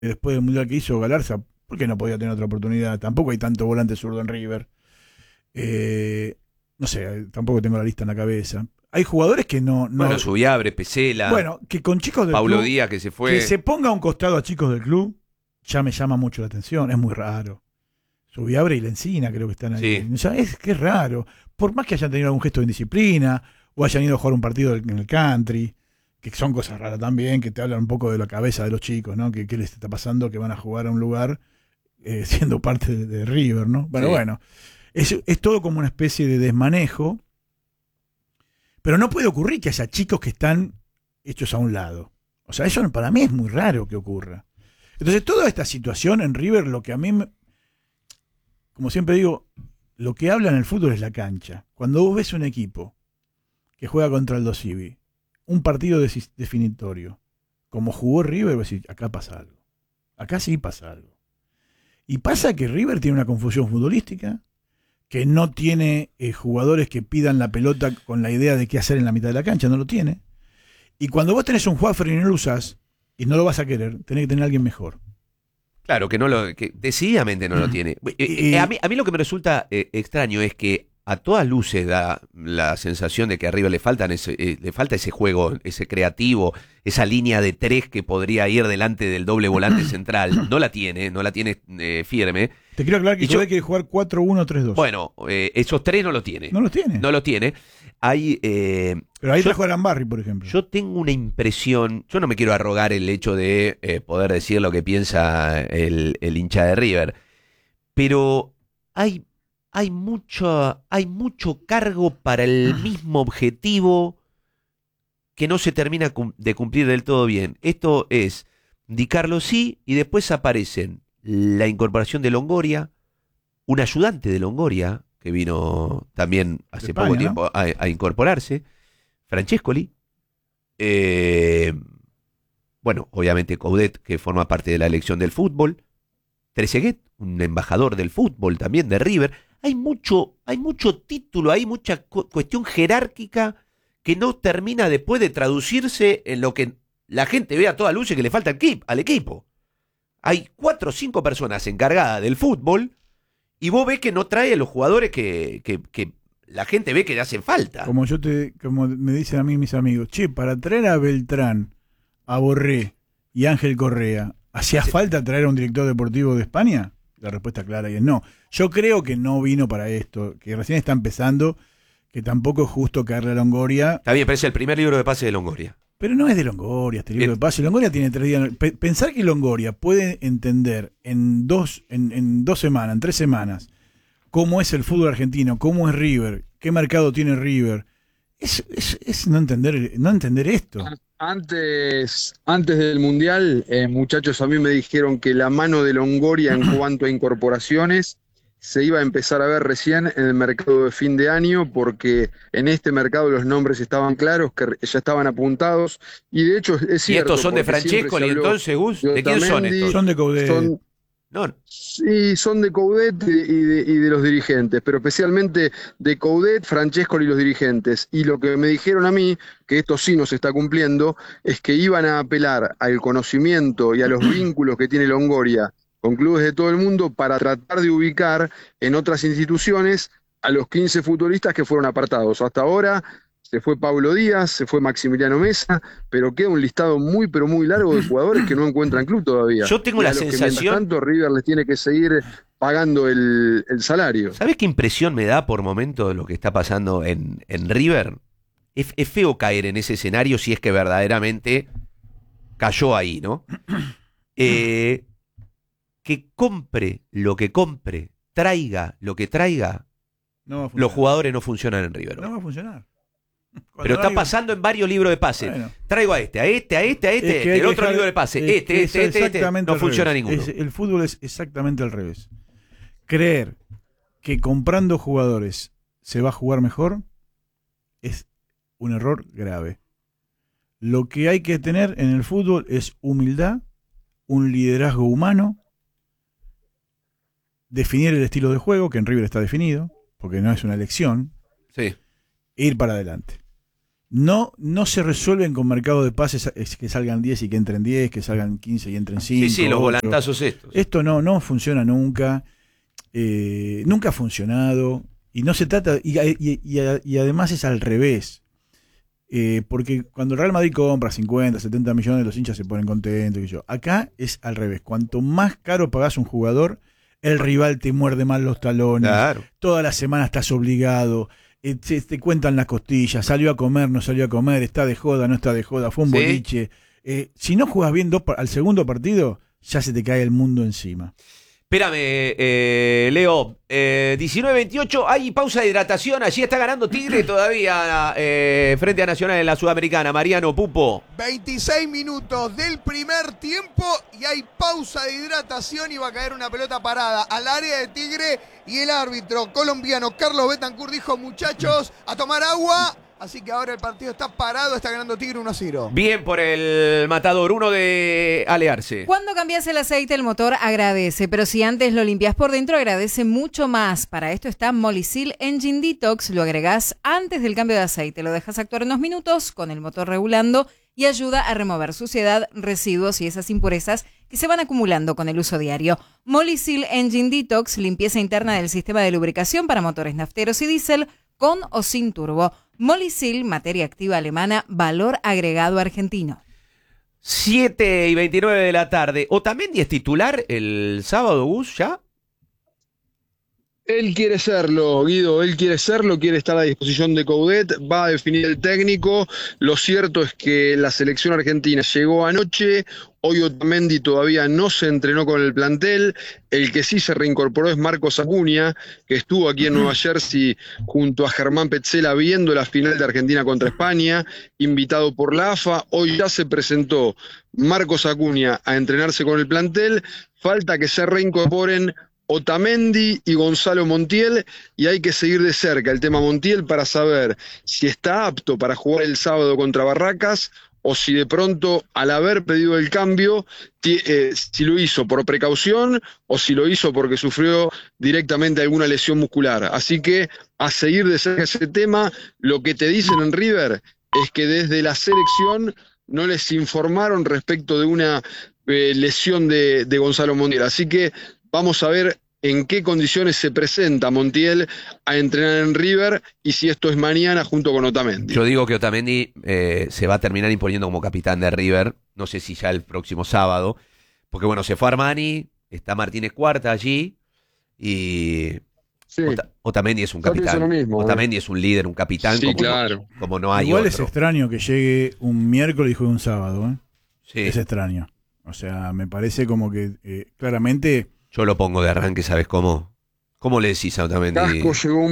después del Mundial que hizo Galarza, porque no podía tener otra oportunidad. Tampoco hay tanto volante zurdo en River. No sé, tampoco tengo la lista en la cabeza. Hay jugadores que Bueno, no. Subiabre, Pesela, Bueno, que con chicos del Paulo club, Díaz que se que fue. se ponga a un costado a chicos del club, ya me llama mucho la atención. Es muy raro. Subiabre y Lencina creo que están ahí. Sí. O sea, es que es raro. Por más que hayan tenido algún gesto de indisciplina o hayan ido a jugar un partido en el country, que son cosas raras también, que te hablan un poco de la cabeza de los chicos, ¿no? Que qué les está pasando que van a jugar a un lugar siendo parte de River, ¿no? Bueno, Sí. bueno. Es todo como una especie de desmanejo, pero no puede ocurrir que haya chicos que están hechos a un lado. O sea, eso para mí es muy raro que ocurra. Entonces, toda esta situación en River, lo que a mí, como siempre digo, lo que habla en el fútbol es la cancha. Cuando vos ves un equipo que juega contra el Civi, un partido definitorio, como jugó River, vos decís, acá pasa algo. Acá sí pasa algo. Y pasa que River tiene una confusión futbolística, que no tiene jugadores que pidan la pelota con la idea de qué hacer en la mitad de la cancha, no lo tiene. Y cuando vos tenés un Juanfer y no lo usás, y no lo vas a querer, tenés que tener a alguien mejor. Claro, que decididamente no lo tiene. A mí lo que me resulta extraño es que a todas luces da la sensación de que arriba le falta ese juego, ese creativo, esa línea de tres que podría ir delante del doble volante central. No la tiene firme. Te quiero aclarar que Y yo- Coudet quiere jugar 4-1-3-2. Bueno, esos tres no lo tiene. No los tiene. No lo tiene. Hay, Pero ahí yo, trajo a Arambarri, por ejemplo. yo tengo una impresión, yo no me quiero arrogar el hecho de poder decir lo que piensa el hincha de River, pero hay mucho cargo para el mismo objetivo que no se termina de cumplir del todo bien. Esto es Di Carlo sí, y después aparecen la incorporación de Longoria, un ayudante de Longoria, que vino también hace España, poco ¿no? tiempo a incorporarse, Francescoli, eh, bueno, obviamente Coudet, que forma parte de la elección del fútbol, Trezeguet, un embajador del fútbol también de River. Hay mucho título, hay mucha cuestión jerárquica que no termina después de traducirse en lo que la gente ve a toda luz y que le falta al equipo. Hay 4 o 5 personas encargadas del fútbol y vos ves que no trae a los jugadores que la gente ve que le hacen falta. Como me dicen a mí mis amigos, che, para traer a Beltrán, a Borré y Ángel Correa, ¿hacía falta traer a un director deportivo de España? La respuesta clara y es no. Yo creo que no vino para esto, que recién está empezando, que tampoco es justo caerle a Longoria, Está bien, pero es el primer libro de pase de Longoria. pero no es de Longoria este libro de pase. Longoria tiene 3 días. Pensar que Longoria puede entender en 2 semanas, en 3 semanas, cómo es el fútbol argentino, cómo es River, qué mercado tiene River, es no entender esto. Antes del Mundial, muchachos, a mí me dijeron que la mano de Longoria en cuanto a incorporaciones se iba a empezar a ver recién en el mercado de fin de año, porque en este mercado los nombres estaban claros, que ya estaban apuntados, y de hecho es ¿Y cierto. estos son de porque siempre Francescoli se habló entonces, Gus? de ¿De quién son Otamendi, estos? Son de Coudet. son, No, Sí, son de Coudet y de los dirigentes, pero especialmente de Coudet, Francescoli y los dirigentes. Y lo que me dijeron a mí, que esto sí no se está cumpliendo, es que iban a apelar al conocimiento y a los vínculos que tiene Longoria con clubes de todo el mundo para tratar de ubicar en otras instituciones a los 15 futbolistas que fueron apartados. Hasta ahora se fue Paulo Díaz, se fue Maximiliano Mesa, pero queda un listado muy, pero muy largo de jugadores que no encuentran club todavía. yo tengo Y a la los que, sensación. mientras tanto, River les tiene que seguir pagando el salario. ¿Sabés qué impresión me da por momento de lo que está pasando en River? Es feo caer en ese escenario si es que verdaderamente cayó ahí, ¿no? Que compre lo que compre, traiga lo que traiga, No va a funcionar. los jugadores no funcionan en River. No va a funcionar. Pero está pasando en varios libros de pase. Bueno. Traigo a este, Es que hay el que otro dejar- libro de pase, es que es este. exactamente No al funciona revés. ninguno. El fútbol es exactamente al revés. Creer que comprando jugadores se va a jugar mejor es un error grave. Lo que hay que tener en el fútbol es humildad, un liderazgo humano, definir el estilo de juego, que en River está definido, porque no es una elección, Sí. e ir para adelante. no se resuelven con mercado de pases, es que salgan 10 y que entren 10, que salgan 15 y entren 5. Sí, los 8. volantazos estos. Esto no funciona nunca. Nunca ha funcionado. Y no se trata. Y además es al revés. Porque cuando el Real Madrid compra 50, 70 millones, los hinchas se ponen contentos. Acá es al revés. Cuanto más caro pagás un jugador, el rival te muerde más los talones. Claro. Toda la semana estás obligado. Te cuentan las costillas. Salió a comer, no salió a comer. Está de joda, no está de joda. Fue un boliche. Si no juegas bien al segundo partido, ya se te cae el mundo encima. Espérame, Leo. 19-28, hay pausa de hidratación. Allí está ganando Tigre todavía frente a Nacional en la Sudamericana. Mariano Pupo. 26 minutos del primer tiempo y hay pausa de hidratación y va a caer una pelota parada al área de Tigre y el árbitro colombiano Carlos Betancur dijo: muchachos, a tomar agua. Así que ahora el partido está parado, está ganando Tigre 1-0. Bien por el matador, uno de Alearse. Cuando cambias el aceite, el motor agradece, pero si antes lo limpias por dentro, agradece mucho más. Para esto está Molicil Engine Detox. Lo agregás antes del cambio de aceite, lo dejas actuar unos minutos con el motor regulando y ayuda a remover suciedad, residuos y esas impurezas que se van acumulando con el uso diario. Molicil Engine Detox, limpieza interna del sistema de lubricación para motores nafteros y diésel, con o sin turbo. Molicil, materia activa alemana, valor agregado argentino. 7:29 de la tarde. ¿Otamendi es titular el sábado, Gus, ya? Él quiere serlo, Guido, él quiere serlo, quiere estar a disposición de Coudet, va a definir el técnico. Lo cierto es que la selección argentina llegó anoche, hoy Otamendi todavía no se entrenó con el plantel. El que sí se reincorporó es Marcos Acuña, que estuvo aquí en Nueva Jersey junto a Germán Petzela viendo la final de Argentina contra España, invitado por la AFA. Hoy ya se presentó Marcos Acuña a entrenarse con el plantel, falta que se reincorporen Otamendi y Gonzalo Montiel, y hay que seguir de cerca el tema Montiel para saber si está apto para jugar el sábado contra Barracas o si de pronto, al haber pedido el cambio, si lo hizo por precaución o si lo hizo porque sufrió directamente alguna lesión muscular. Así que a seguir de cerca ese tema. Lo que te dicen en River es que desde la selección no les informaron respecto de una lesión de Gonzalo Montiel. Así que vamos a ver en qué condiciones se presenta Montiel a entrenar en River y si esto es mañana junto con Otamendi. Yo digo que Otamendi se va a terminar imponiendo como capitán de River, no sé si ya el próximo sábado, porque bueno, se fue Armani, está Martínez Cuarta allí y Sí. Otamendi es un Yo pienso capitán. lo mismo, Otamendi es un líder, un capitán, Sí, como, claro. como no hay Igual otro. es extraño que llegue un miércoles y juegue un sábado. Sí, Es extraño. O sea, me parece como que claramente... yo lo pongo de arranque, ¿sabes cómo? ¿Cómo le decís a Otamendi? Casco llegó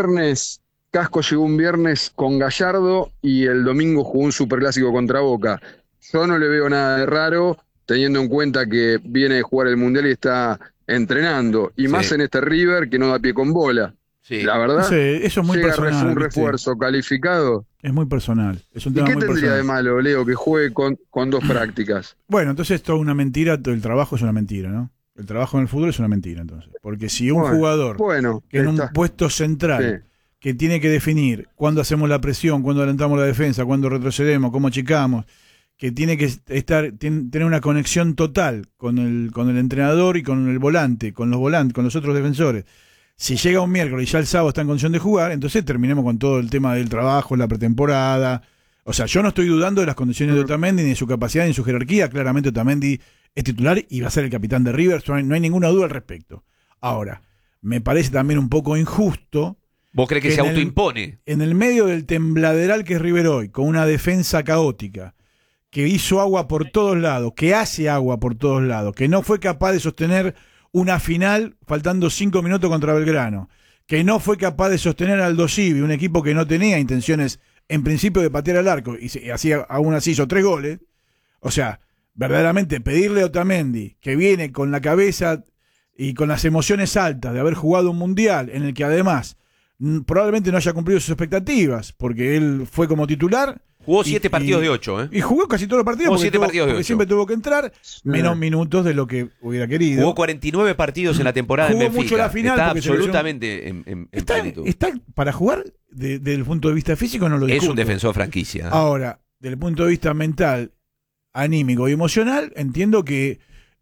un viernes con Gallardo y el domingo jugó un superclásico contra Boca. Yo no le veo nada de raro, teniendo en cuenta que viene de jugar el Mundial y está entrenando. Y Sí. más en este River que no da pie con bola. Sí. La verdad, No sé, eso es muy llega personal. un ¿viste? refuerzo calificado. Es muy personal. Es un ¿Y tema qué muy tendría personal. de malo, Leo, que juegue con dos prácticas? Bueno, entonces todo una mentira, todo el trabajo es una mentira, ¿no? El trabajo en el fútbol es una mentira, entonces. Porque si un Bueno, jugador Bueno, que en un está. puesto central, Sí. que tiene que definir cuándo hacemos la presión, cuándo alentamos la defensa, cuándo retrocedemos, cómo achicamos, que tiene que tener una conexión total con el entrenador y con el volante, con los otros defensores. Si llega un miércoles y ya el sábado está en condición de jugar, entonces terminemos con todo el tema del trabajo, la pretemporada. O sea, yo no estoy dudando de las condiciones de Otamendi, ni de su capacidad, ni de su jerarquía. Claramente Otamendi es titular y va a ser el capitán de River, no hay ninguna duda al respecto. Ahora, me parece también un poco injusto ¿Vos crees que que se en el- autoimpone? en el medio del tembladeral que es River hoy, con una defensa caótica, que hizo agua por todos lados, que hace agua por todos lados, que no fue capaz de sostener una final faltando 5 minutos contra Belgrano, que no fue capaz de sostener al Aldo Civi, un equipo que no tenía intenciones en principio de patear al arco, y aún así hizo 3 goles. O sea, verdaderamente pedirle a Otamendi, que viene con la cabeza y con las emociones altas de haber jugado un mundial en el que además probablemente no haya cumplido sus expectativas, porque él fue como titular Jugó 7 partidos de 8, ¿eh? Y jugó casi todos los partidos Jugó 7 partidos de porque 8. siempre tuvo que entrar, menos minutos de lo que hubiera querido. Jugó 49 partidos en la temporada Jugó en Benfica. mucho la final Está porque absolutamente en plenitud. Está para jugar desde el punto de vista físico, no lo Es discuto. un defensor franquicia. Ahora, desde el punto de vista mental, anímico y emocional, entiendo que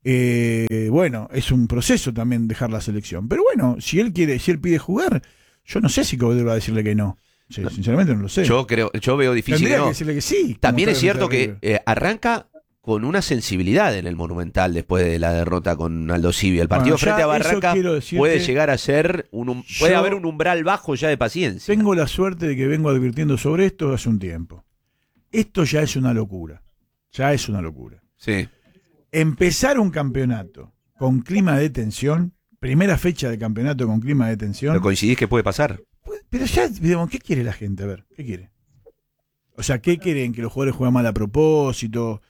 bueno, es un proceso también dejar la selección. Pero bueno, si él pide jugar, yo no sé si Coudet va a decirle que no. Sí, sinceramente no lo sé. Yo veo difícil Tendría que no. que decirle que sí. También como es está cierto defensa de que arranca con una sensibilidad en el Monumental después de la derrota con Aldo Civi. El partido Bueno, frente a ya eso Barraca quiero decirte, puede llegar a ser puede yo haber un umbral bajo ya de paciencia. Tengo la suerte de que vengo advirtiendo sobre esto hace un tiempo. Esto ya es una locura. Ya es una locura. Sí. Empezar un campeonato con clima de tensión, primera fecha de campeonato con clima de tensión. ¿Pero coincidís que puede pasar? Pero ya, digamos, ¿qué quiere la gente? A ver, ¿qué quiere? O sea, ¿qué quieren? ¿Que los jugadores juegan mal a propósito?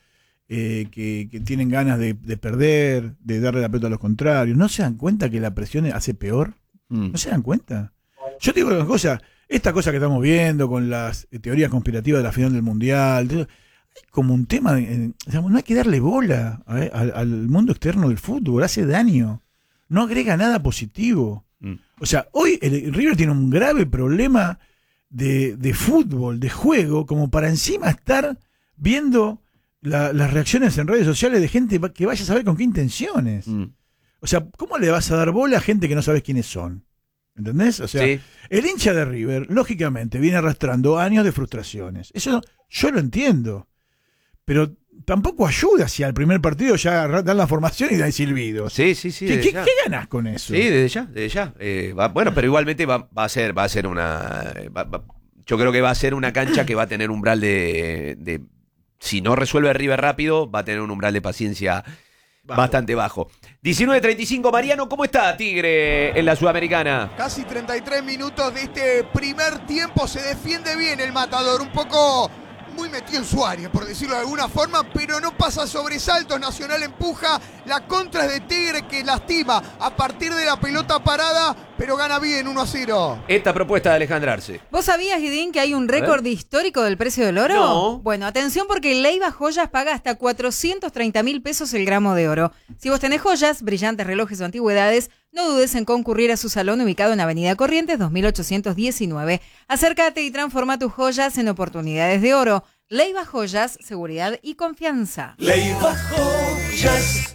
Que tienen ganas de perder, de darle la pelota a los contrarios. ¿No se dan cuenta que la presión hace peor? ¿No se dan cuenta? Yo te digo una cosa, esta cosa que estamos viendo con las teorías conspirativas de la final del Mundial, hay como un tema, digamos, no hay que darle bola al mundo externo del fútbol, hace daño, no agrega nada positivo. O sea, hoy el River tiene un grave problema de fútbol, de juego, como para encima estar viendo las reacciones en redes sociales de gente que vaya a saber con qué intenciones. O sea, ¿cómo le vas a dar bola a gente que no sabes quiénes son? ¿Entendés? O sea, Sí. el hincha de River, lógicamente, viene arrastrando años de frustraciones. Eso yo lo entiendo. Pero tampoco ayuda si al primer partido ya dan la formación y dan silbidos. Sí. ¿Qué ganás con eso? Sí, desde ya. Bueno, pero igualmente va a ser una. Yo creo que va a ser una cancha que va a tener umbral de si no resuelve River rápido, va a tener un umbral de paciencia bastante bajo. 19:35, Mariano, ¿cómo está Tigre en la Sudamericana? Casi 33 minutos de este primer tiempo. Se defiende bien el Matador. Un poco muy metido en su área, por decirlo de alguna forma, pero no pasa sobresaltos. Nacional empuja. La contra es de Tigre, que lastima a partir de la pelota parada, pero gana bien 1-0. Esta propuesta de Alejandra Arce. ¿Vos sabías, Guidín, que hay un récord histórico del precio del oro? No. Bueno, atención porque Leiva Joyas paga hasta 430.000 pesos el gramo de oro. Si vos tenés joyas, brillantes, relojes o antigüedades, no dudes en concurrir a su salón ubicado en Avenida Corrientes 2819. Acércate y transforma tus joyas en oportunidades de oro. Leiva Joyas, seguridad y confianza. Leiva Joyas.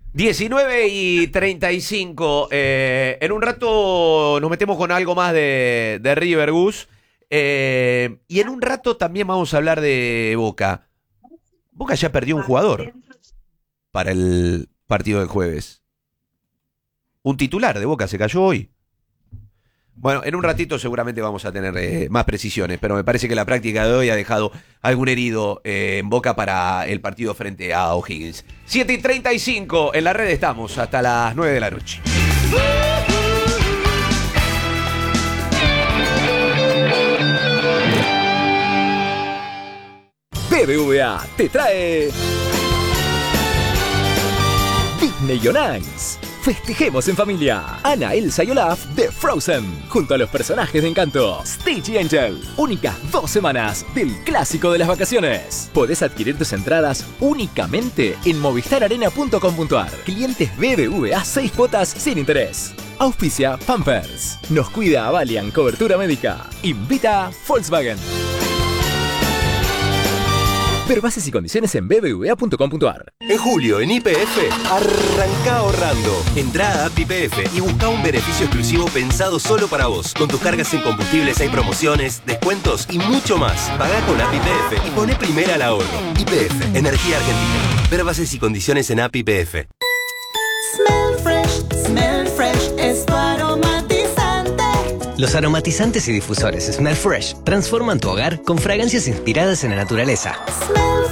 19:35. En un rato nos metemos con algo más de River, Gus. Y en un rato también vamos a hablar de Boca. Boca ya perdió un jugador para el partido del jueves. Un titular de Boca se cayó hoy. Bueno, en un ratito seguramente vamos a tener más precisiones, pero me parece que la práctica de hoy ha dejado algún herido en Boca para el partido frente a O'Higgins. 7:35, en la red estamos hasta las 9 de la noche. BBVA te trae Disney on Ice. Festejemos en familia. Anna, Elsa y Olaf de Frozen, junto a los personajes de Encanto, Stitch y Angel. Únicas 2 semanas del clásico de las vacaciones. Podés adquirir tus entradas únicamente en movistararena.com.ar. Clientes BBVA 6 cuotas sin interés. Auspicia Pampers. Nos cuida Avalian Cobertura Médica. Invita Volkswagen. Ver bases y condiciones en bbva.com.ar. En julio, en YPF, arranca ahorrando. Entrá a App YPF y busca un beneficio exclusivo pensado solo para vos. Con tus cargas en combustibles hay promociones, descuentos y mucho más. Pagá con App YPF y poné primera al ahorro. YPF, Energía Argentina. Ver bases y condiciones en App YPF. Smell Fresh es tu aromatizante. Los aromatizantes y difusores Smell Fresh transforman tu hogar con fragancias inspiradas en la naturaleza. Smell